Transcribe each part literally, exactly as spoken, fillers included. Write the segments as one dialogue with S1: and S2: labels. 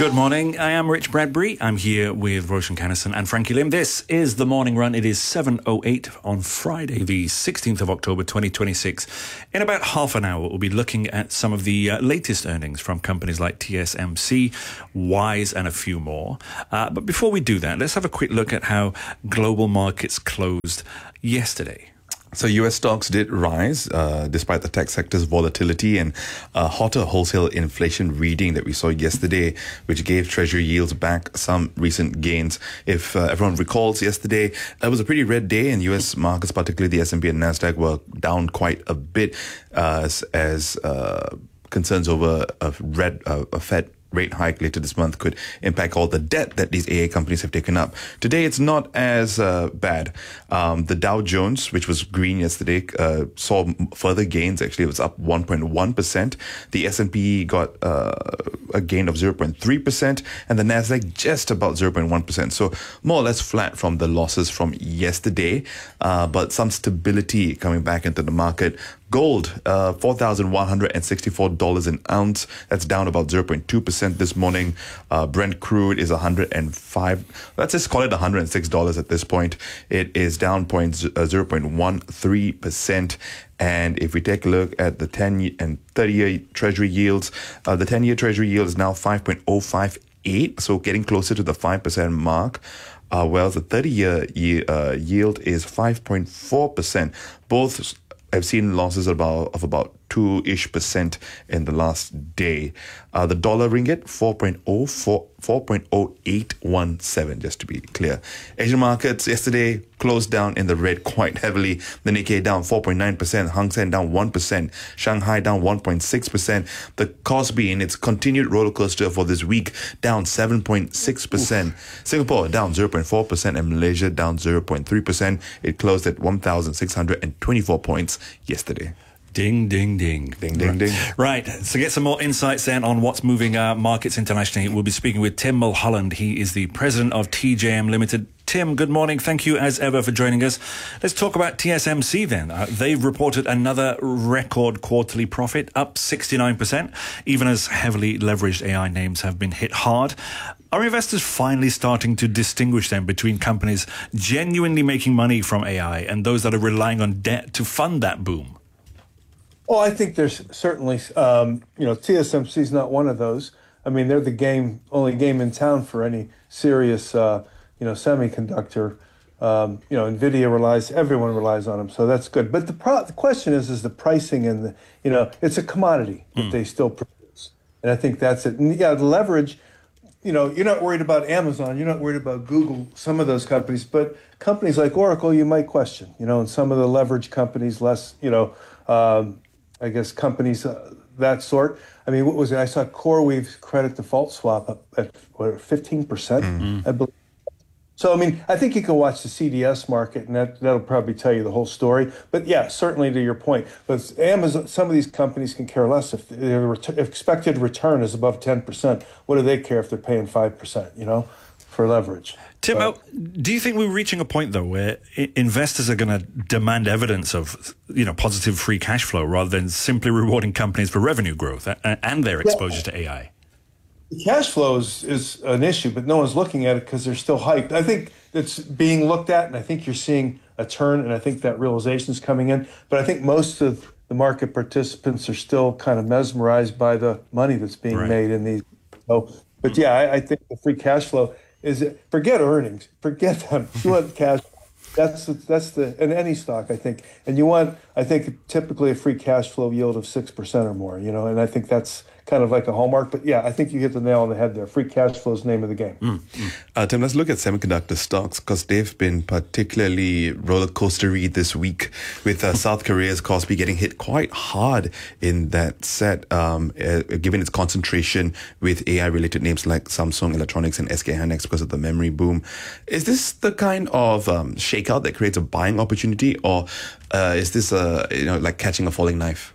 S1: Good morning. I am Rich Bradbury. I'm here with Roshan Kannison and Frankie Lim. This is The Morning Run. It is seven oh eight on Friday, the sixteenth of October, twenty twenty-six. In about half an hour, we'll be looking at some of the uh, latest earnings from companies like T S M C, Wise, and a few more. Uh, but before we do that, let's have a quick look at how global markets closed yesterday.
S2: So U S stocks did rise uh, despite the tech sector's volatility and uh, hotter wholesale inflation reading that we saw yesterday, which gave Treasury yields back some recent gains. If uh, everyone recalls, yesterday it was a pretty red day, and U S markets, particularly the S and P and NASDAQ, were down quite a bit uh, as, as uh, concerns over a, red, uh, a Fed rate hike later this month could impact all the debt that these A I companies have taken up. Today, it's not as uh, bad. Um, the Dow Jones, which was green yesterday, uh, saw further gains. Actually, it was up one point one percent. The S and P got uh, a gain of zero point three percent, and the NASDAQ just about zero point one percent. So more or less flat from the losses from yesterday, uh, but some stability coming back into the market. Gold, uh, four thousand one hundred sixty-four dollars an ounce. That's down about zero point two percent this morning. Uh, Brent crude is one hundred five. Let's just call it one hundred six dollars at this point. It is down zero point one three percent. And if we take a look at the ten and thirty-year Treasury yields, uh, the ten-year Treasury yield is now five point oh five eight, so getting closer to the five percent mark. Uh, whereas the thirty-year ye- uh, yield is five point four percent. Both I've seen losses about of about two-ish percent in the last day. Uh, the dollar ringgit, four point oh four, four point oh eight one seven, just to be clear. Asian markets yesterday closed down in the red quite heavily. The Nikkei down four point nine percent, Hang Seng down one percent, Shanghai down one point six percent. The Kospi, in its continued roller coaster for this week, down seven point six percent. Oof. Singapore down zero point four percent, and Malaysia down zero point three percent. It closed at one thousand six hundred twenty-four points yesterday.
S1: Ding, ding, ding.
S2: Ding, ding,
S1: right.
S2: ding.
S1: Right. So get some more insights then on what's moving uh, markets internationally. We'll be speaking with Tim Mulholland. He is the president of T J M Limited. Tim, good morning. Thank you as ever for joining us. Let's talk about T S M C then. Uh, they've reported another record quarterly profit, up sixty-nine percent, even as heavily leveraged A I names have been hit hard. Are investors finally starting to distinguish them between companies genuinely making money from A I and those that are relying on debt to fund that boom?
S3: Well, I think there's certainly, um, you know, T S M C is not one of those. I mean, they're the game, only game in town for any serious, uh, you know, semiconductor. Um, you know, NVIDIA relies, everyone relies on them, so that's good. But the, pro- the question is, is the pricing and the, you know, it's a commodity that mm. they still produce. And I think that's it. And yeah, the leverage, you know, you're not worried about Amazon, you're not worried about Google, some of those companies, but companies like Oracle, you might question, you know, and some of the leverage companies, less, you know, um, I guess companies uh, that sort. I mean, what was it? I saw CoreWeave's credit default swap up at what, fifteen percent, mm-hmm. I believe. So, I mean, I think you can watch the C D S market, and that, that'll probably tell you the whole story. But yeah, certainly to your point. But Amazon, some of these companies can care less if their ret- expected return is above ten percent. What do they care if they're paying five percent, you know, for leverage?
S1: Tim, uh, do you think we're reaching a point, though, where I- investors are going to demand evidence of, you know, positive free cash flow rather than simply rewarding companies for revenue growth and, and their exposure yeah. to A I?
S3: The cash flow is, is an issue, but no one's looking at it because they're still hyped. I think it's being looked at, and I think you're seeing a turn, and I think that realization is coming in. But I think most of the market participants are still kind of mesmerized by the money that's being right. made in these. So, but yeah, I, I think the free cash flow is it, forget earnings, forget them. You want cash. That's that's the in any stock, I think, and you want I think typically a free cash flow yield of six percent or more. You know, and I think that's kind of like a hallmark. But yeah, I think you hit the nail on the head there. Free cash flow is the name of the game.
S2: Mm, mm. Uh, Tim, let's look at semiconductor stocks because they've been particularly roller coastery this week with uh, South Korea's Kospi getting hit quite hard in that set, um, uh, given its concentration with A I-related names like Samsung Electronics and S K Hynix because of the memory boom. Is this the kind of um, shakeout that creates a buying opportunity, or uh, is this a you know like catching a falling knife?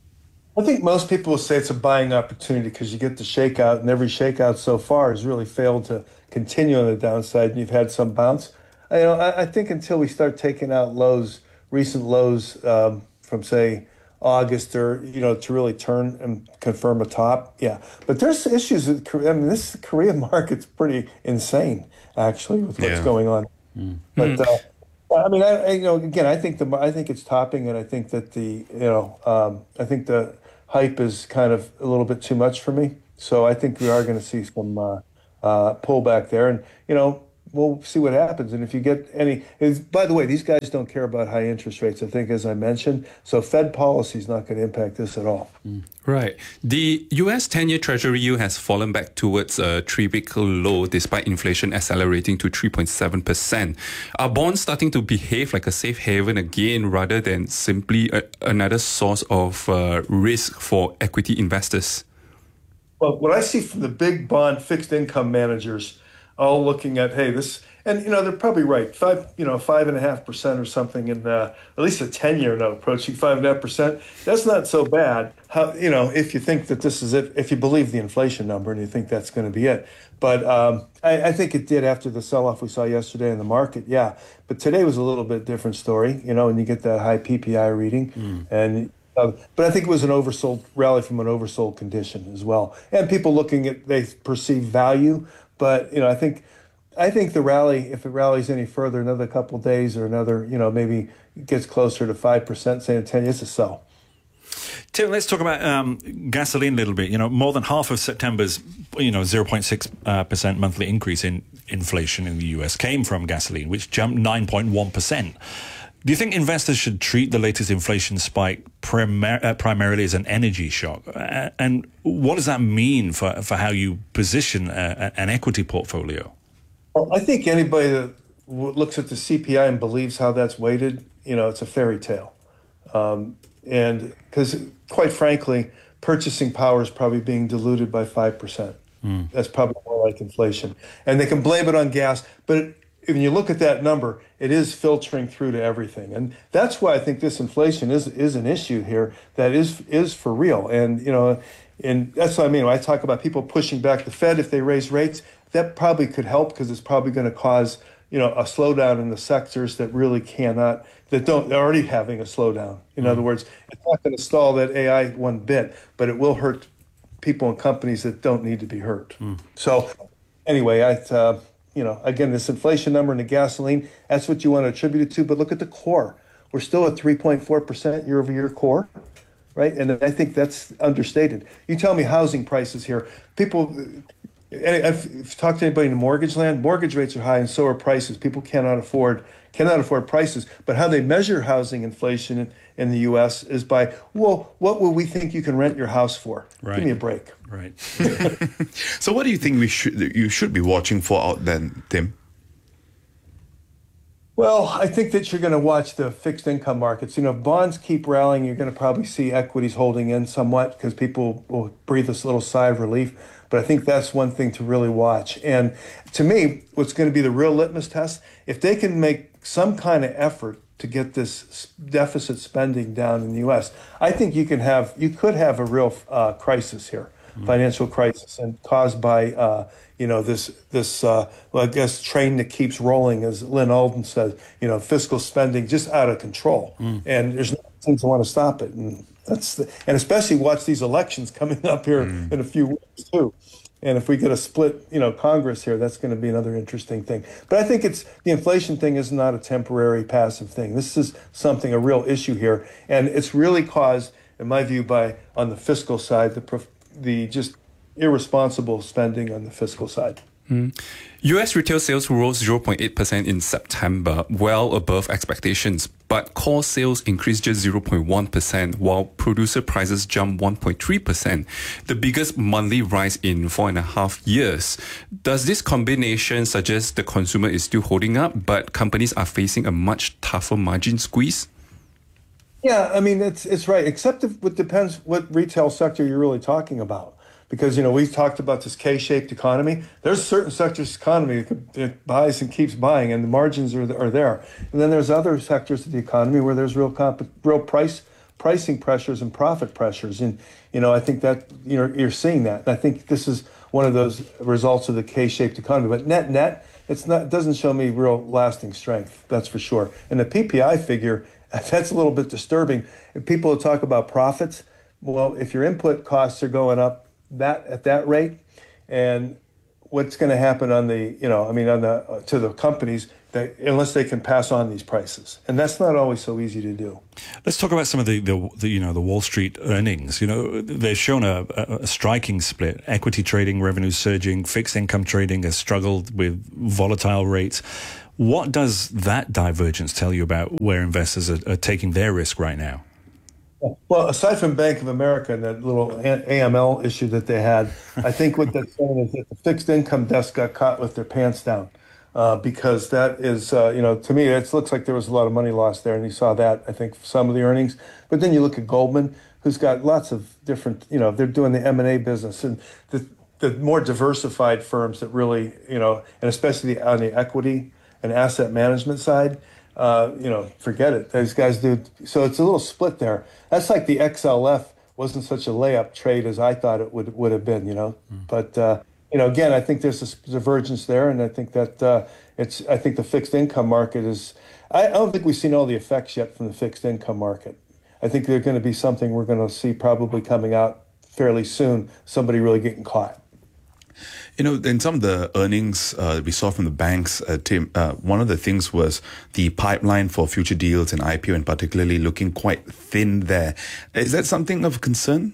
S3: I think most people will say it's a buying opportunity because you get the shakeout, and every shakeout so far has really failed to continue on the downside, and you've had some bounce. I, you know, I, I think until we start taking out lows, recent lows um, from, say, August or, you know, to really turn and confirm a top. Yeah. But there's issues with Korea. I mean, this Korean market's pretty insane, actually, with what's
S2: Yeah.
S3: going on. Mm. But, uh, I mean, I, I, you know, again, I think the I think it's topping, and I think that the, you know, um, I think the hype is kind of a little bit too much for me. So I think we are going to see some uh, uh, pullback there, and you know, we'll see what happens. And if you get any, is, by the way, these guys don't care about high interest rates, I think, as I mentioned. So Fed policy is not going to impact this at all.
S4: Mm. Right. The U S ten-year Treasury yield has fallen back towards a three-week low despite inflation accelerating to three point seven percent. Are bonds starting to behave like a safe haven again rather than simply a, another source of uh, risk for equity investors?
S3: Well, what I see from the big bond fixed income managers, all looking at, hey, this, and you know, they're probably right, five, you know, five and a half percent or something, in uh, at least a ten-year note approaching five and a half percent. That's not so bad. How, you know, if you think that this is it, if you believe the inflation number and you think that's going to be it. But um, I, I think it did after the sell-off we saw yesterday in the market. Yeah, but today was a little bit different story, you know, and you get that high P P I reading, mm. and. Uh, but I think it was an oversold rally from an oversold condition as well, and people looking at they perceive value. But you know, I think, I think the rally, if it rallies any further, another couple of days or another, you know, maybe gets closer to five percent, say in ten years, a sell.
S1: Tim, let's talk about um, gasoline a little bit. You know, more than half of September's, you know, zero point six percent monthly increase in inflation in the U S came from gasoline, which jumped nine point one percent. Do you think investors should treat the latest inflation spike primar- uh, primarily as an energy shock? Uh, and what does that mean for, for how you position a, an equity portfolio?
S3: Well, I think anybody that w- looks at the C P I and believes how that's weighted, you know, it's a fairy tale. Um, and because, quite frankly, purchasing power is probably being diluted by five percent. Mm. That's probably more like inflation. And they can blame it on gas, but it, when you look at that number, it is filtering through to everything. And that's why I think this inflation is is an issue here that is is for real. And, you know, and that's what I mean. When I talk about people pushing back the Fed if they raise rates, that probably could help because it's probably going to cause, you know, a slowdown in the sectors that really cannot, that don't, they're already having a slowdown. In mm-hmm. other words, it's not going to stall that A I one bit, but it will hurt people and companies that don't need to be hurt. Mm. So anyway, I... Uh, You know, again, this inflation number in the gasoline, that's what you want to attribute it to. But look at the core. We're still at three point four percent year over year core, right? And I think that's understated. You tell me housing prices here. People, I've talked to anybody in mortgage land, mortgage rates are high and so are prices. People cannot afford cannot afford prices. But how they measure housing inflation in, in the U S is by, well, what will we think you can rent your house for?
S1: Right.
S3: Give me a break.
S1: Right.
S2: So what do you think we should you should be watching for out then, Tim?
S3: Well, I think that you're going to watch the fixed income markets. You know, if bonds keep rallying, you're going to probably see equities holding in somewhat because people will breathe this little sigh of relief. But I think that's one thing to really watch. And to me, what's going to be the real litmus test, if they can make some kind of effort to get this deficit spending down in the U S, I think you can have, you could have a real uh, crisis here, mm-hmm. financial crisis, and caused by, uh, you know, this, this uh, well, I guess, train that keeps rolling, as Lynn Alden says, you know, fiscal spending just out of control. Mm. And there's no things that want to stop it. And that's, the, and especially watch these elections coming up here mm. in a few weeks too. And if we get a split, you know, Congress here, that's going to be another interesting thing. But I think it's the inflation thing is not a temporary passive thing. This is something, a real issue here. And it's really caused, in my view, by, on the fiscal side, the the just irresponsible spending on the fiscal side.
S4: Mm. U S retail sales rose zero point eight percent in September, well above expectations, but core sales increased just zero point one percent, while producer prices jumped one point three percent, the biggest monthly rise in four and a half years. Does this combination suggest the consumer is still holding up, but companies are facing a much tougher margin squeeze?
S3: Yeah, I mean, it's it's right, except if it depends what retail sector you're really talking about. Because, you know, we've talked about this K-shaped economy. There's certain sectors of the economy that buys and keeps buying, and the margins are are there. And then there's other sectors of the economy where there's real comp- real price pricing pressures and profit pressures. And, you know, I think that, you know, you're seeing that. And I think this is one of those results of the K-shaped economy. But net net, it's not, it doesn't show me real lasting strength, that's for sure. And the P P I figure That's a little bit disturbing. If people talk about profits, well, if your input costs are going up that at that rate, and what's going to happen on the, you know, I mean, on the uh, to the companies, that, unless they can pass on these prices, and that's not always so easy to do.
S1: Let's talk about some of the, the, the you know the Wall Street earnings. You know, they've shown a, a, a striking split. Equity trading revenues surging, fixed income trading has struggled with volatile rates. What does that divergence tell you about where investors are, are taking their risk right now?
S3: Well, aside from Bank of America and that little A M L issue that they had, I think what that's saying is that the fixed income desk got caught with their pants down, uh, because that is, uh, you know, to me, it looks like there was a lot of money lost there, and you saw that, I think, some of the earnings. But then you look at Goldman, who's got lots of different, you know, they're doing the M and A business, and the, the more diversified firms that really, you know, and especially on the equity and asset management side, Uh, you know, forget it. Those guys do. So it's a little split there. That's like the X L F wasn't such a layup trade as I thought it would would have been, you know. Mm. But, uh, you know, again, I think there's a divergence there. And I think that uh, it's, I think the fixed income market is, I, I don't think we've seen all the effects yet from the fixed income market. I think they're going to be something we're going to see probably coming out fairly soon, somebody really getting caught.
S2: You know, in some of the earnings uh, we saw from the banks, uh, Tim, uh, one of the things was the pipeline for future deals and I P O, and particularly looking quite thin there. Is that something of concern?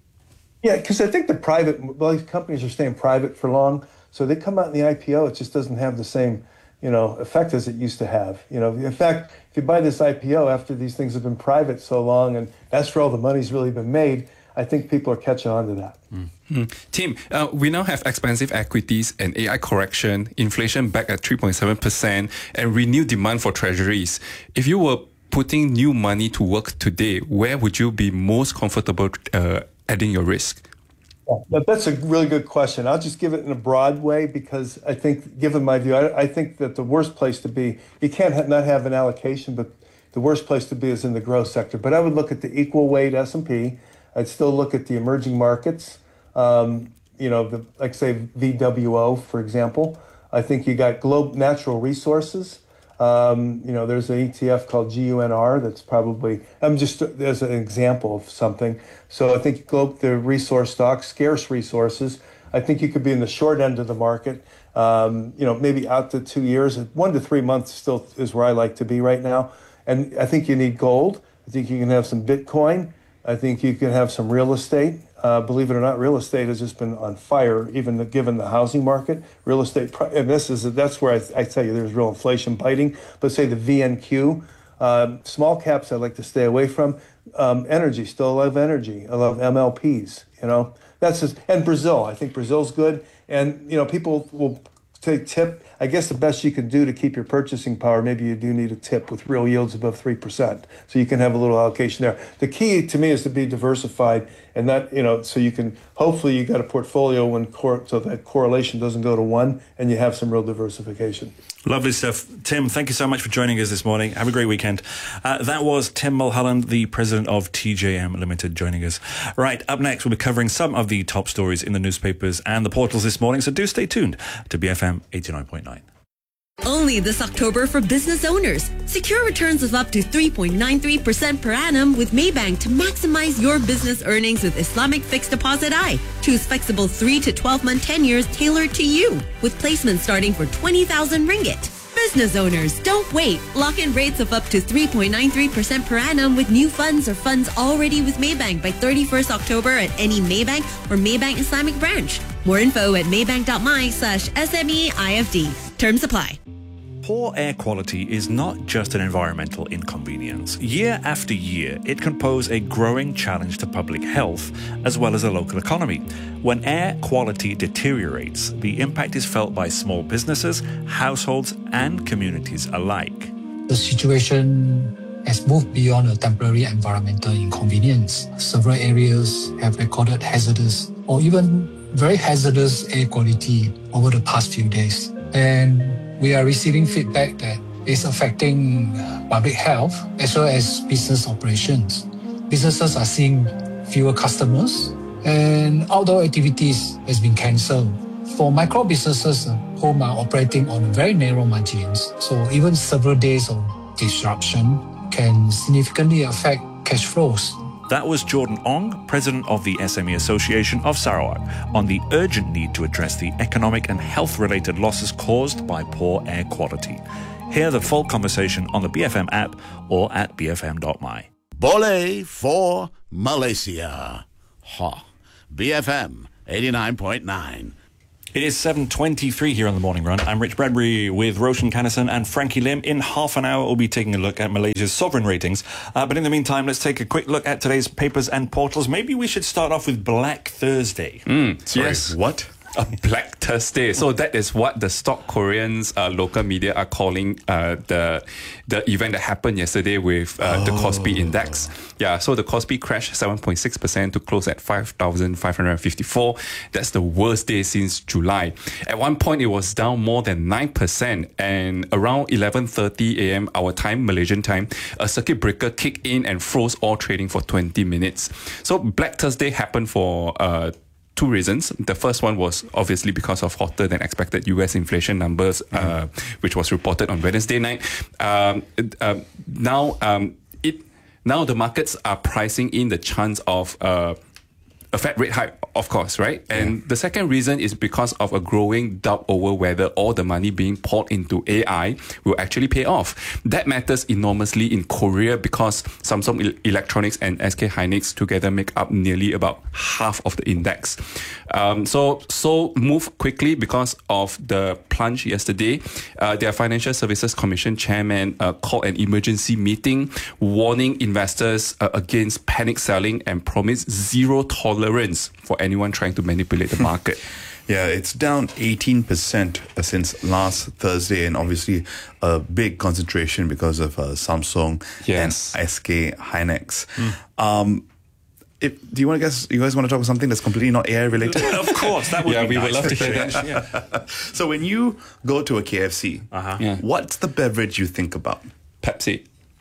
S3: Yeah, because I think the private, well, these companies are staying private for long, so they come out in the I P O, it just doesn't have the same, you know, effect as it used to have. You know, in fact, if you buy this I P O after these things have been private so long, and that's where all the money's really been made, I think people are catching on to that.
S4: Mm-hmm. Tim, uh, we now have expensive equities and A I correction, inflation back at three point seven percent, and renewed demand for treasuries. If you were putting new money to work today, where would you be most comfortable uh, adding your risk?
S3: Yeah, that's a really good question. I'll just give it in a broad way, because I think, given my view, I, I think that the worst place to be, you can't ha- not have an allocation, but the worst place to be is in the growth sector. But I would look at the equal weight S and P. I'd still look at the emerging markets, um, you know, the, like say V W O, for example. I think you got global natural resources. Um, you know, there's an E T F called G U N R that's probably, I'm just, there's an example of something. So I think globe, the resource stocks, scarce resources, I think you could be in the short end of the market, um, you know, maybe out to two years. One to three months still is where I like to be right now. And I think you need gold. I think you can have some Bitcoin. I think you can have some real estate. Uh, believe it or not, real estate has just been on fire, even the, given the housing market. Real estate, and this is that's where I, I tell you there's real inflation biting. But say the V N Q, uh, small caps I like to stay away from. Um, energy, still love energy. I love M L Ps. You know, that's just, and Brazil. I think Brazil's good. And you know, people will take tip. I guess the best you can do to keep your purchasing power, maybe you do need a tip with real yields above three percent. So you can have a little allocation there. The key to me is to be diversified, and that, you know, so you can, hopefully you got a portfolio when cor- so that correlation doesn't go to one, and you have some real diversification.
S1: Lovely stuff. Tim, thank you so much for joining us this morning. Have a great weekend. Uh, that was Tim Mulholland, the president of T J M Limited, joining us. Right, up next, we'll be covering some of the top stories in the newspapers and the portals this morning, so do stay tuned to B F M eighty-nine point nine.
S5: Only this October for business owners. Secure returns of up to three point nine three percent per annum with Maybank to maximize your business earnings with Islamic Fixed Deposit I. Choose flexible three to twelve month tenures tailored to you, with placements starting for twenty thousand ringgit. Business owners, don't wait. Lock in rates of up to three point nine three percent per annum with new funds or funds already with Maybank by thirty-first October at any Maybank or Maybank Islamic branch. More info at maybank.my slash SMEIFD. Terms apply.
S1: Poor air quality is not just an environmental inconvenience. Year after year, it can pose a growing challenge to public health as well as the local economy. When air quality deteriorates, the impact is felt by small businesses, households, and communities alike.
S6: The situation has moved beyond a temporary environmental inconvenience. Several areas have recorded hazardous or even very hazardous air quality over the past few days. And we are receiving feedback that it's affecting public health as well as business operations. Businesses are seeing fewer customers and outdoor activities has been cancelled. For micro businesses, whom are operating on very narrow margins, so even several days of disruption can significantly affect cash flows.
S1: That was Jordan Ong, president of the S M E Association of Sarawak, on the urgent need to address the economic and health-related losses caused by poor air quality. Hear the full conversation on the B F M app or at b f m dot my.
S7: Boleh for Malaysia. Ha. B F M eighty-nine point nine.
S1: It is seven twenty-three here on The Morning Run. I'm Rich Bradbury with Roshan Kannison and Frankie Lim. In half an hour, we'll be taking a look at Malaysia's sovereign ratings. Uh, but in the meantime, let's take a quick look at today's papers and portals. Maybe we should start off with Black Thursday.
S4: Mm,
S2: Sorry,
S4: yes.
S2: what?
S4: A Black Thursday. So that is what the stock Koreans, uh, local media are calling uh, the the event that happened yesterday with uh, oh. the Kospi Index. Yeah, so the Kospi crashed seven point six percent to close at five thousand five hundred fifty-four. That's the worst day since July. At one point, it was down more than nine percent. And around eleven thirty a.m. our time, Malaysian time, a circuit breaker kicked in and froze all trading for twenty minutes. So Black Thursday happened for Uh, two reasons. The first one was obviously because of hotter than expected U S inflation numbers, mm. uh, which was reported on Wednesday night. Um, uh, now, um, it now the markets are pricing in the chance of uh, a Fed rate hike, of course, right? And yeah. the second reason is because of a growing doubt over whether all the money being poured into A I will actually pay off. That matters enormously in Korea because Samsung Electronics and S K Hynix together make up nearly about half of the index. Um, so, so move quickly because of the plunge yesterday. Uh, their Financial Services Commission chairman uh, called an emergency meeting, warning investors uh, against panic selling and promised zero tolerance for anyone trying to manipulate the market.
S2: Yeah, it's down eighteen percent since last Thursday, and obviously a big concentration because of uh, Samsung
S4: yes.
S2: and S K Hynix. Mm. Um, if, do you want to guess? You guys want to talk about something that's completely not A I related?
S1: Of course, that would
S4: yeah,
S1: be
S4: we
S1: nice
S4: would love to hear
S1: change.
S4: that.
S1: Yeah.
S2: So when you go to a K F C,
S1: Uh-huh.
S4: Yeah.
S2: what's the beverage you think about?
S4: Pepsi.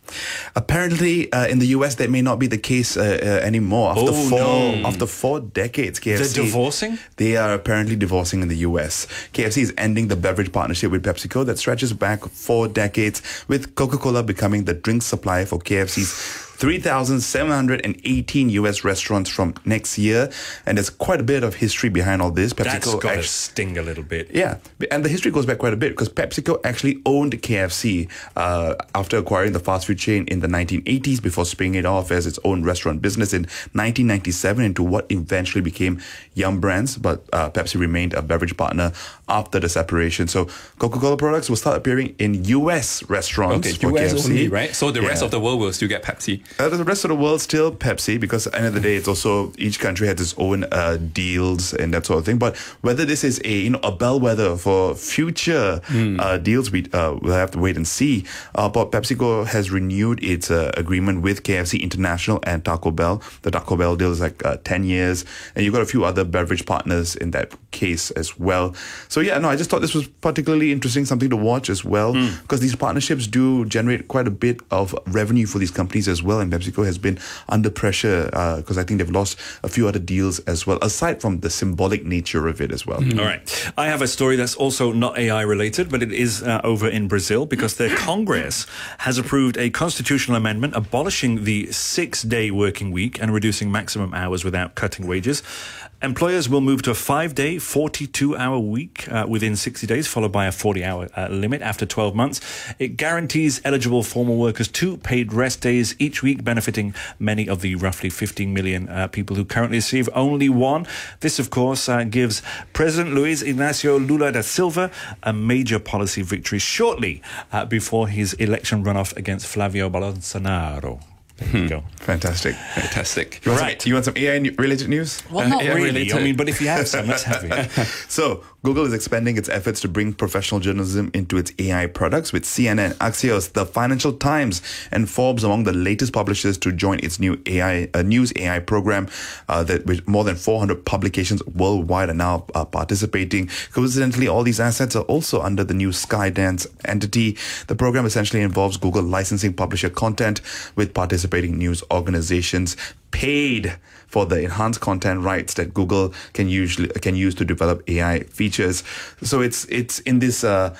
S2: Apparently, uh, in the U S, that may not be the case uh, uh, anymore. After
S1: Oh,
S2: four,
S1: no.
S2: after four decades, K F C
S1: They're divorcing?
S2: They are apparently divorcing in the U S. K F C is ending the beverage partnership with PepsiCo that stretches back four decades, with Coca-Cola becoming the drink supplier for K F C's three thousand seven hundred eighteen U S restaurants from next year. And there's quite a bit of history behind all this.
S1: That's
S2: PepsiCo
S1: got to
S2: actually,
S1: sting a little bit.
S2: yeah, and the history goes back quite a bit because PepsiCo actually owned K F C uh, after acquiring the fast food chain in the nineteen eighties before spinning it off as its own restaurant business in nineteen ninety-seven into what eventually became Yum Brands, but uh, Pepsi remained a beverage partner after the separation. So Coca-Cola products will start appearing in U S restaurants
S4: Okay,
S2: for
S4: U S
S2: K F C.
S4: only, right? So the rest
S2: Yeah.
S4: of the world will still get Pepsi.
S2: Uh, the rest of the world still Pepsi because at the end of the day, it's also each country has its own uh, deals and that sort of thing. But whether this is a you know a bellwether for future
S4: Mm.
S2: uh, deals, we uh, we'll have to wait and see. Uh, but PepsiCo has renewed its uh, agreement with K F C International and Taco Bell. The Taco Bell deal is like uh, ten years, and you've got a few other beverage partners in that case as well. So yeah, no, I just thought this was particularly interesting, something to watch as well, because these partnerships do generate quite a bit of revenue for these companies as well. And PepsiCo has been under pressure because uh, I think they've lost a few other deals as well, aside from the symbolic nature of it as well.
S1: All right. I have a story that's also not A I related, but it is uh, over in Brazil because their Congress has approved a constitutional amendment abolishing the six-day working week and reducing maximum hours without cutting wages. Employers will move to a five-day, forty-two hour week uh, within sixty days, followed by a forty hour uh, limit after twelve months. It guarantees eligible formal workers two paid rest days each week, benefiting many of the roughly fifteen million uh, people who currently receive only one. This, of course, uh, gives President Luiz Inácio Lula da Silva a major policy victory shortly uh, before his election runoff against Flavio Bolsonaro. There you go.
S2: Fantastic.
S4: Fantastic.
S2: You want
S1: Right.
S2: Some, you want some A I-related news?
S1: Well,
S4: Uh,
S1: not
S4: yeah,
S1: really.
S4: related.
S1: I mean, but if you have some, let's have it.
S2: So, Google is expanding its efforts to bring professional journalism into its A I products, with C N N, Axios, the Financial Times, and Forbes among the latest publishers to join its new A I uh, news A I program. Uh, that with more than four hundred publications worldwide are now uh, participating. Coincidentally, all these assets are also under the new Skydance entity. The program essentially involves Google licensing publisher content with participating news organizations paid for the enhanced content rights that Google can usually can use to develop A I features. So it's it's in this uh,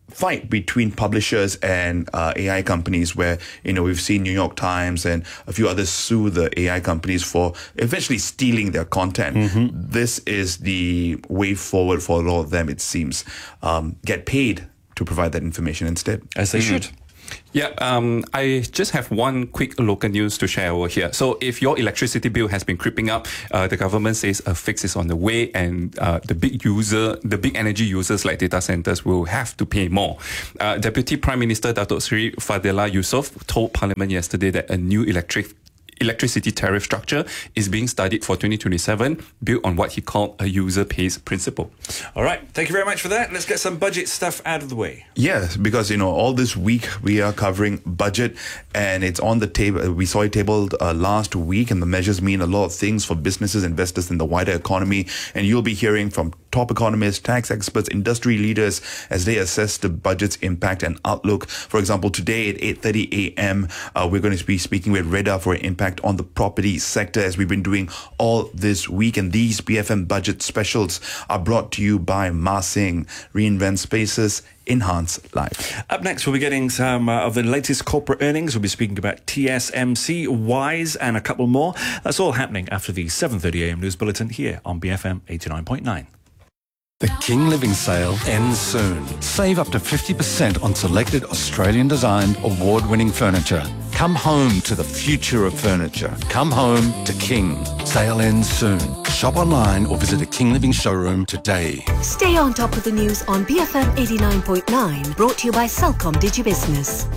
S2: fight between publishers and uh, A I companies where, you know, we've seen New York Times and a few others sue the A I companies for eventually stealing their content. Mm-hmm. This is the way forward for a lot of them, it seems. Um, get paid to provide that information instead.
S1: As they mm-hmm. should.
S4: Yeah, um, I just have one quick local news to share over here. So if your electricity bill has been creeping up, uh, the government says a fix is on the way, and uh, the big user, the big energy users like data centers will have to pay more. Uh, Deputy Prime Minister Datuk Seri Fadila Yusof told Parliament yesterday that a new electric electricity tariff structure is being studied for twenty twenty-seven, built on what he called a user pays principle.
S1: All right. Thank you very much for that. Let's get some budget stuff out of the way.
S2: Yes, because, you know, all this week we are covering budget and it's on the table. We saw it tabled uh, last week, and the measures mean a lot of things for businesses, investors, and the wider economy. And you'll be hearing from top economists, tax experts, industry leaders as they assess the budget's impact and outlook. For example, today at eight thirty a.m., uh, we're going to be speaking with Reda for an impact on the property sector, as we've been doing all this week. And these B F M budget specials are brought to you by Ma Sing. Reinvent spaces, enhance life.
S1: Up next, we'll be getting some uh, of the latest corporate earnings. We'll be speaking about T S M C, Wise, and a couple more. That's all happening after the seven thirty a.m. news bulletin here on B F M eighty-nine point nine.
S8: The King Living Sale ends soon. Save up to fifty percent on selected Australian-designed, award-winning furniture. Come home to the future of furniture. Come home to King. Sale ends soon. Shop online or visit a King Living showroom today.
S9: Stay on top of the news on B F M eighty-nine point nine, brought to you by Celcom DigiBusiness.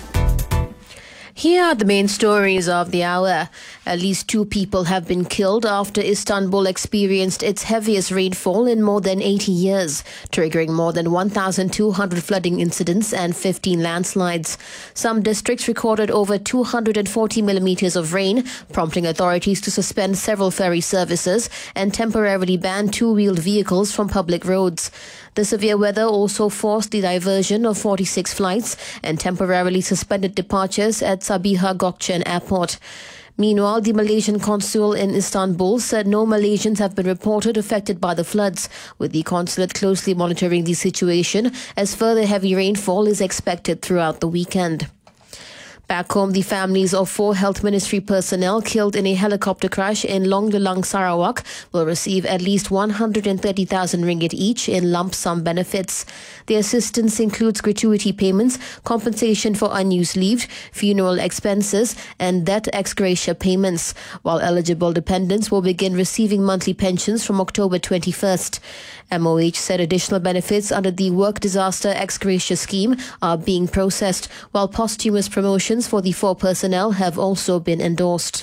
S10: Here are the main stories of the hour. At least two people have been killed after Istanbul experienced its heaviest rainfall in more than eighty years, triggering more than one thousand two hundred flooding incidents and fifteen landslides. Some districts recorded over two hundred forty millimeters of rain, prompting authorities to suspend several ferry services and temporarily ban two-wheeled vehicles from public roads. The severe weather also forced the diversion of forty-six flights and temporarily suspended departures at Sabiha Gökçen Airport. Meanwhile, the Malaysian consul in Istanbul said no Malaysians have been reported affected by the floods, with the consulate closely monitoring the situation as further heavy rainfall is expected throughout the weekend. Back home, the families of four Health Ministry personnel killed in a helicopter crash in Long Lelang, Sarawak will receive at least one hundred thirty thousand ringgit each in lump sum benefits. The assistance includes gratuity payments, compensation for unused leave, funeral expenses, and death ex gratia payments, while eligible dependents will begin receiving monthly pensions from October twenty-first. M O H said additional benefits under the Work Disaster Ex Gratia scheme are being processed, while posthumous promotions for the four personnel have also been endorsed.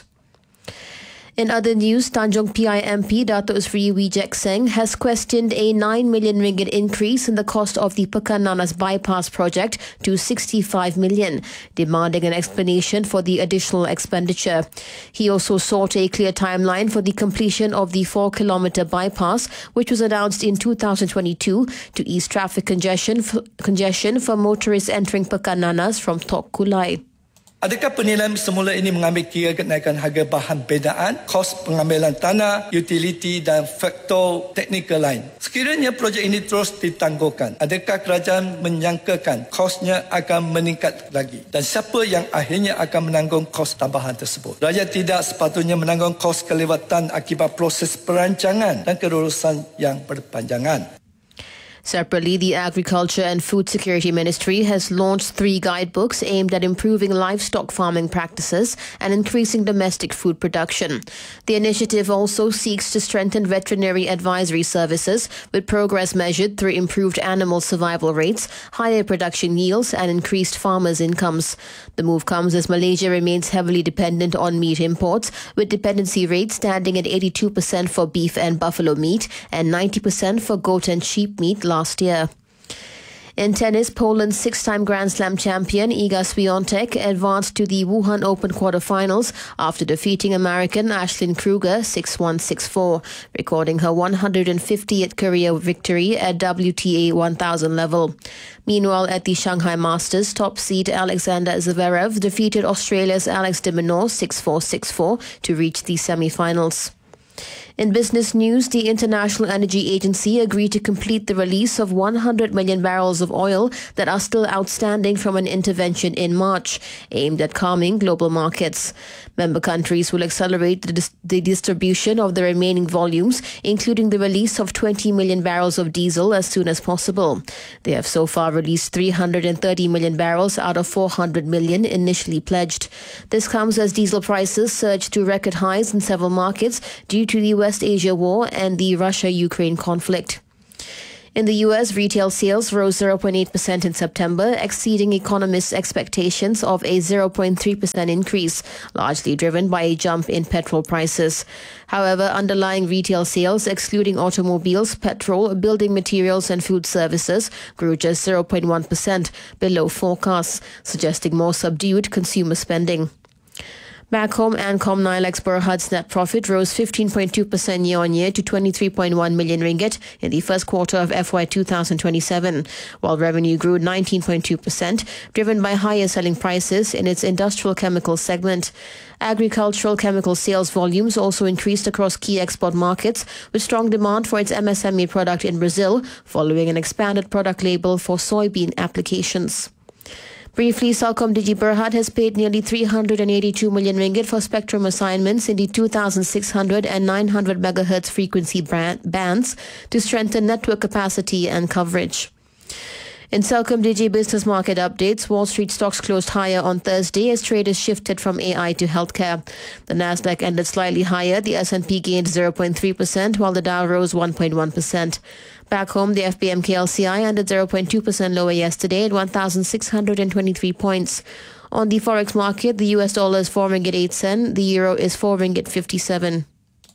S10: In other news, Tanjung P I M P Datuk Seri Wijek Seng has questioned a nine million ringgit increase in the cost of the Pekan Nanas bypass project to sixty-five million, demanding an explanation for the additional expenditure. He also sought a clear timeline for the completion of the four kilometre bypass, which was announced in two thousand twenty-two to ease traffic congestion for, congestion for motorists entering Pekan Nanas from Tok Kulai.
S11: Adakah penilaian semula ini mengambil kira kenaikan harga bahan bedaan, kos pengambilan tanah, utiliti dan faktor teknikal lain? Sekiranya projek ini terus ditangguhkan, adakah kerajaan menyangkakan kosnya akan meningkat lagi? Dan siapa yang akhirnya akan menanggung kos tambahan tersebut? Rakyat tidak sepatutnya menanggung kos kelewatan akibat proses perancangan dan kelulusan yang berpanjangan.
S10: Separately, the Agriculture and Food Security Ministry has launched three guidebooks aimed at improving livestock farming practices and increasing domestic food production. The initiative also seeks to strengthen veterinary advisory services, with progress measured through improved animal survival rates, higher production yields, and increased farmers' incomes. The move comes as Malaysia remains heavily dependent on meat imports, with dependency rates standing at eighty-two percent for beef and buffalo meat and ninety percent for goat and sheep meat last year. In tennis, Poland's six-time Grand Slam champion Iga Swiatek advanced to the Wuhan Open quarterfinals after defeating American Ashlyn Kruger six one six four, recording her one hundred fiftieth career victory at W T A one thousand level. Meanwhile, at the Shanghai Masters, top seed Alexander Zverev defeated Australia's Alex de Minaur six four six four to reach the semi-finals. In business news, the International Energy Agency agreed to complete the release of one hundred million barrels of oil that are still outstanding from an intervention in March, aimed at calming global markets. Member countries will accelerate the, dis- the distribution of the remaining volumes, including the release of twenty million barrels of diesel as soon as possible. They have so far released three hundred thirty million barrels out of four hundred million initially pledged. This comes as diesel prices surged to record highs in several markets due to the West Asia war and the Russia-Ukraine conflict. In the U S, retail sales rose zero point eight percent in September, exceeding economists' expectations of a zero point three percent increase, largely driven by a jump in petrol prices. However, underlying retail sales, excluding automobiles, petrol, building materials and food services, grew just zero point one percent, below forecasts, suggesting more subdued consumer spending. Back home, Ancom Nilex Berhad's net profit rose fifteen point two percent year-on-year to twenty-three point one million ringgit in the first quarter of F Y twenty twenty-seven, while revenue grew nineteen point two percent, driven by higher selling prices in its industrial chemicals segment. Agricultural chemical sales volumes also increased across key export markets, with strong demand for its M S M E product in Brazil, following an expanded product label for soybean applications. Briefly, Celcom-Digi Berhad has paid nearly three hundred eighty-two million ringgit for spectrum assignments in the two thousand six hundred and nine hundred megahertz frequency bands to strengthen network capacity and coverage. In Celcom-Digi business market updates, Wall Street stocks closed higher on Thursday as traders shifted from A I to healthcare. The Nasdaq ended slightly higher. The S and P gained zero point three percent, while the Dow rose one point one percent. Back home, the F B M K L C I ended zero point two percent lower yesterday at one thousand six hundred twenty-three points. On the forex market, the U S dollar is four ringgit eight cent, the euro is four ringgit fifty-seven.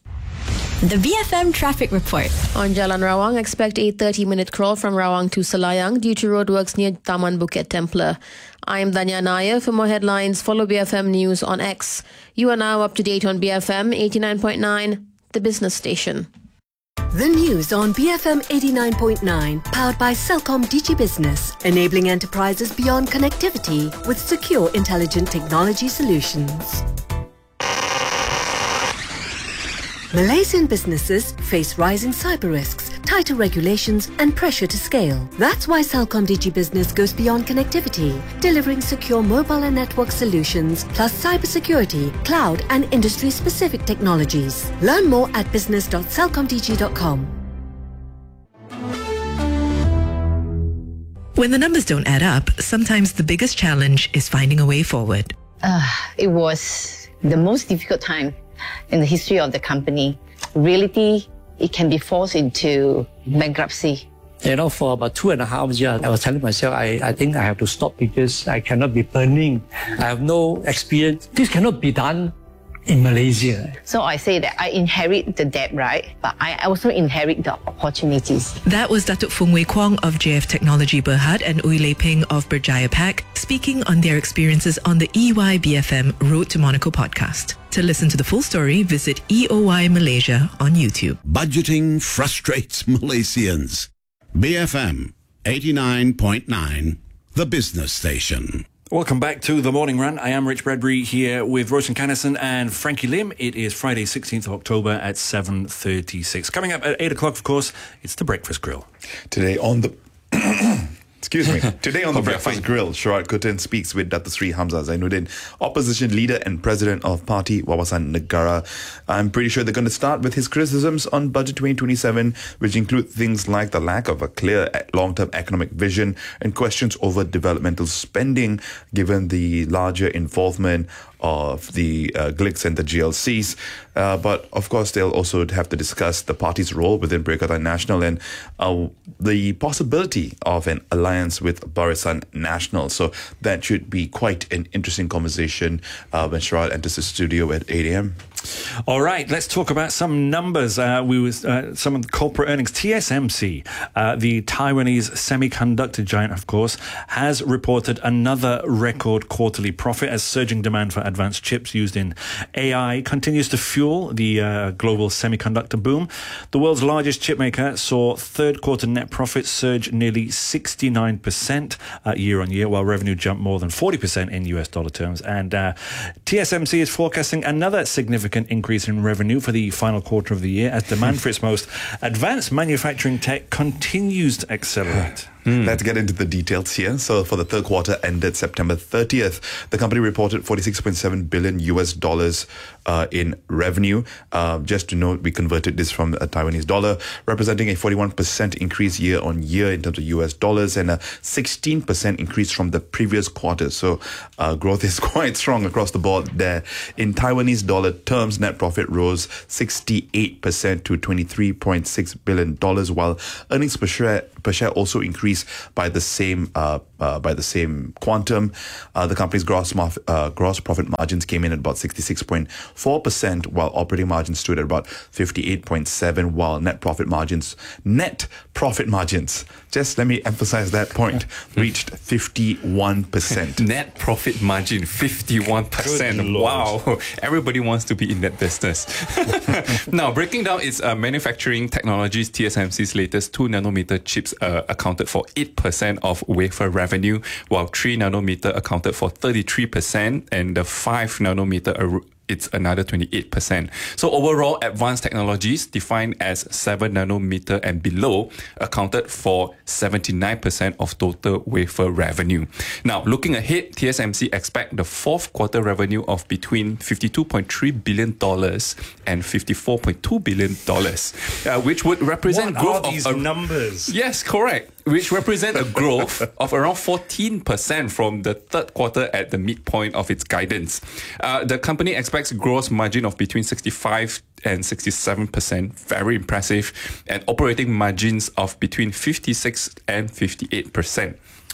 S12: The B F M Traffic Report.
S10: On Jalan Rawang, expect a thirty-minute crawl from Rawang to Selayang due to roadworks near Taman Bukit Templer. I am Danya Nair. For more headlines, follow B F M News on X. You are now up to date on B F M eighty-nine point nine, the business station.
S9: The news on B F M eighty-nine point nine, powered by Celcom-Digi Business, enabling enterprises beyond connectivity with secure, intelligent technology solutions. Malaysian businesses face rising cyber risks, tighter regulations and pressure to scale. That's why Celcom-Digi Business goes beyond connectivity, delivering secure mobile and network solutions, plus cybersecurity, cloud and industry-specific technologies. Learn more at business dot celcomdigi dot com.
S13: When the numbers don't add up, sometimes the biggest challenge is finding a way forward.
S14: Uh, it was the most difficult time in the history of the company. Reality, it can be forced into bankruptcy.
S15: You know, for about two and a half years, I was telling myself, I, I think I have to stop because I cannot be burning. I have no experience. This cannot be done in Malaysia.
S14: So I say that I inherit the debt, right? But I also inherit the opportunities.
S13: That was Datuk Fung Wei Kwong of J F Technology Berhad and Ui Lei Ping of Berjaya Pack speaking on their experiences on the E Y B F M Road to Monaco podcast. To listen to the full story, visit E O Y Malaysia on YouTube.
S7: Budgeting frustrates Malaysians. B F M eighty-nine point nine, the business station.
S1: Welcome back to The Morning Run. I am Rich Bradbury here with Roshan Kannison and Frankie Lim. It is Friday, sixteenth of October at seven thirty-six. Coming up at eight o'clock, of course, it's the Breakfast Grill.
S2: Today on the... Excuse me. Today on the Breakfast Grill, Sharad Kutin speaks with Datuk Sri Hamzah Zainuddin, opposition leader and president of Parti Wawasan Negara. I'm pretty sure they're going to start with his criticisms on Budget twenty twenty-seven, which include things like the lack of a clear long-term economic vision and questions over developmental spending, given the larger involvement of the uh, G L I Cs and the G L Cs. Uh, but of course, they'll also have to discuss the party's role within Perikatan Nasional and uh, the possibility of an alliance with Barisan Nasional. So that should be quite an interesting conversation uh, when Sharad enters the studio at eight a.m.
S1: All right, let's talk about some numbers. Uh, we was uh, some of the corporate earnings. T S M C, uh, the Taiwanese semiconductor giant, of course, has reported another record quarterly profit as surging demand for advanced chips used in A I continues to fuel fuel the uh, global semiconductor boom. The world's largest chipmaker saw third quarter net profits surge nearly sixty-nine percent uh, year on year, while revenue jumped more than forty percent in U S dollar terms. And uh, T S M C is forecasting another significant increase in revenue for the final quarter of the year as demand for its most advanced manufacturing tech continues to accelerate.
S2: Mm. Let's get into the details here. So for the third quarter ended September thirtieth, the company reported forty-six point seven billion U S dollars uh, in revenue. Uh, just to note, we converted this from a Taiwanese dollar, representing a forty-one percent increase year on year in terms of U S dollars and a sixteen percent increase from the previous quarter. So uh, growth is quite strong across the board there. In Taiwanese dollar terms, net profit rose sixty-eight percent to twenty-three point six billion dollars, while earnings per share per share also increased by the same uh, uh, by the same quantum. Uh, the company's gross marf- uh, gross profit margins came in at about sixty-six point four percent, while operating margins stood at about fifty-eight point seven, while net profit margins net profit margins, just let me emphasize that point, reached fifty-one percent.
S4: Net profit margin fifty-one percent. Wow, everybody wants to be in that business. Now, breaking down its uh, manufacturing technologies, T S M C's latest two nanometer chips uh, accounted for eight percent of wafer revenue, while three nanometer accounted for thirty-three percent, and the five nanometer ar- it's another twenty-eight percent. So overall, advanced technologies defined as seven nanometer and below accounted for seventy-nine percent of total wafer revenue. Now, looking ahead, T S M C expect the fourth quarter revenue of between fifty-two point three billion dollars and fifty-four point two billion dollars, uh, which would represent
S1: what
S4: growth
S1: are these
S4: of a,
S1: numbers.
S4: Yes, correct. Which represent a growth of around fourteen percent from the third quarter at the midpoint of its guidance. Uh, the company expects gross margin of between sixty-five and sixty-seven percent, very impressive, and operating margins of between fifty-six and fifty-eight percent.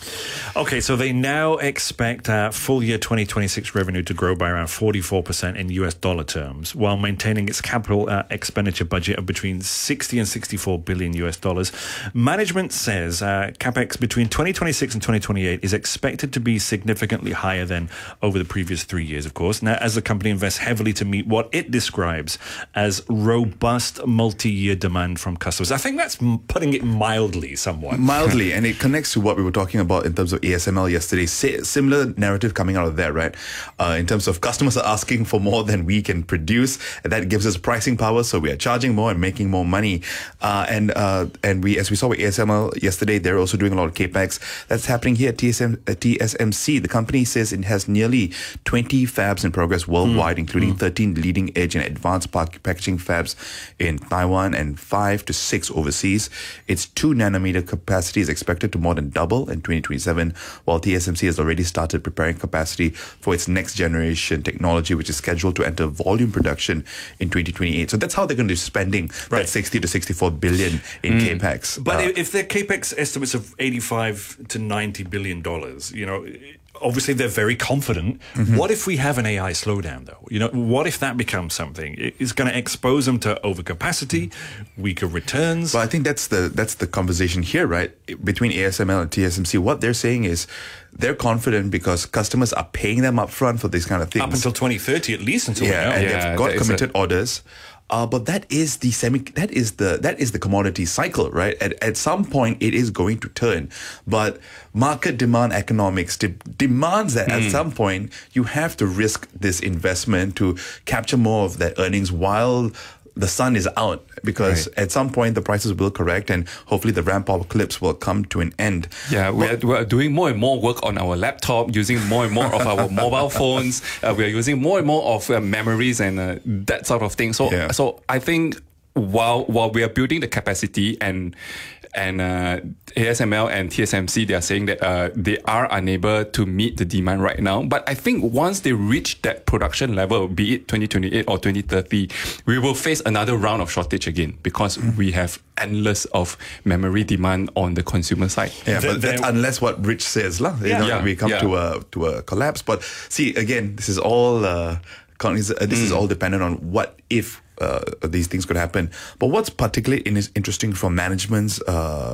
S1: Okay, so they now expect uh, full year twenty twenty-six revenue to grow by around forty-four percent in U S dollar terms, while maintaining its capital uh, expenditure budget of between sixty and sixty-four billion U S dollars. Management says uh, capex between twenty twenty-six and twenty twenty-eight is expected to be significantly higher than over the previous three years, of course. Now, as the company invests heavily to meet what it describes as robust multi-year demand from customers. I think that's m- putting it mildly, somewhat.
S2: Mildly, and it connects to what we were talking about in terms of A S M L yesterday. Similar narrative coming out of there, right? Uh, in terms of customers are asking for more than we can produce, and that gives us pricing power, so we are charging more and making more money. Uh, and uh, and we, as we saw with A S M L yesterday, they're also doing a lot of capex. That's happening here at T S M, uh, T S M C. The company says it has nearly twenty fabs in progress worldwide, mm. including mm. thirteen leading edge and advanced packaging fabs in Taiwan and five to six overseas. Its two nanometer capacity is expected to more than double in twenty twenty-seven, while T S M C has already started preparing capacity for its next generation technology, which is scheduled to enter volume production in twenty twenty-eight. So that's how they're going to be spending right. that sixty to sixty-four billion in mm. capex.
S1: But
S2: uh,
S1: if their capex estimates of eighty-five to ninety billion dollars, you know, obviously they're very confident. Mm-hmm. What if we have an A I slowdown, though? You know, what if that becomes something? It's going to expose them to overcapacity, weaker returns.
S2: Well, I think that's the that's the conversation here, right? Between A S M L and T S M C, what they're saying is they're confident because customers are paying them up front for these kind of things.
S1: Up until twenty thirty, at least, until
S2: yeah,
S1: we know.
S2: and
S1: Yeah,
S2: they've got committed orders. Uh, but that is the semi. That is the that is the commodity cycle, right? At at some point, it is going to turn. But market demand economics de- demands that mm. at some point you have to risk this investment to capture more of that earnings while the sun is out, because right. at some point the prices will correct and hopefully the ramp-up clips will come to an end.
S4: Yeah, we are, we are doing more and more work on our laptop, using more and more of our mobile phones. Uh, we are using more and more of uh, memories and uh, that sort of thing. So, yeah. so I think while while we are building the capacity and and uh, A S M L and T S M C, they are saying that uh, they are unable to meet the demand right now. But I think once they reach that production level, be it twenty twenty-eight or twenty thirty, we will face another round of shortage again because mm. we have endless of memory demand on the consumer side.
S2: Yeah, but that's unless what Rich says, lah.
S4: Yeah.
S2: You know,
S4: Yeah.
S2: we come
S4: Yeah.
S2: to a to a collapse. But see, again, this is all uh, this mm. is all dependent on what if. Uh, these things could happen. But what's particularly in- interesting from management's uh,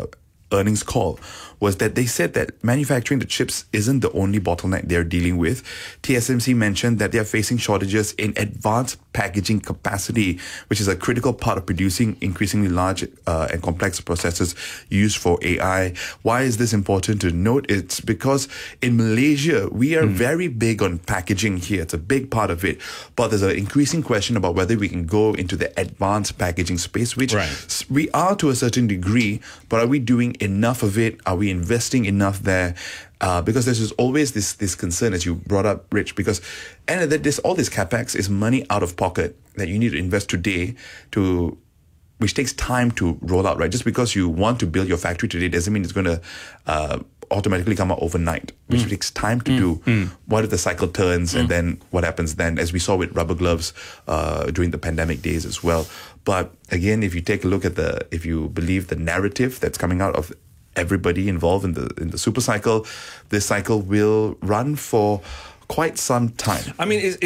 S2: earnings call was that they said that manufacturing the chips isn't the only bottleneck they're dealing with. T S M C mentioned that they're facing shortages in advanced packaging capacity, which is a critical part of producing increasingly large uh, and complex processors used for A I. Why is this important to note? It's because in Malaysia, we are mm. very big on packaging here. It's a big part of it. But there's an increasing question about whether we can go into the advanced packaging space, which right. we are to a certain degree, but are we doing enough of it? Are we investing enough there? Uh, because there's always this this concern, as you brought up, Rich, because and that this all this capex is money out of pocket that you need to invest today to, which takes time to roll out, right? Just because you want to build your factory today doesn't mean it's going to uh, automatically come out overnight, which mm. takes time to mm. do. Mm. What if the cycle turns mm. and then what happens then, as we saw with rubber gloves uh, during the pandemic days as well. But again, if you take a look at the, if you believe the narrative that's coming out of everybody involved in the in the super cycle, this cycle will run for quite some time.
S1: I mean, is